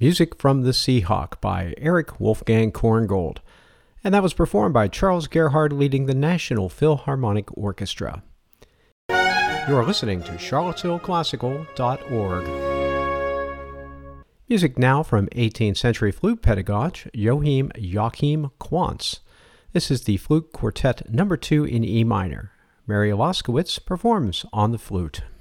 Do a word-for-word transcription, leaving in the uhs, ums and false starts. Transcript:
Music from the Seahawk by Eric Wolfgang Korngold, and that was performed by Charles Gerhard leading the National Philharmonic Orchestra. You are listening to Charlottesville Classical dot org. Music now from eighteenth century flute pedagogue Joachim Joachim Quantz. This is the Flute Quartet number two in E minor. Mary Laskowitz performs on the flute.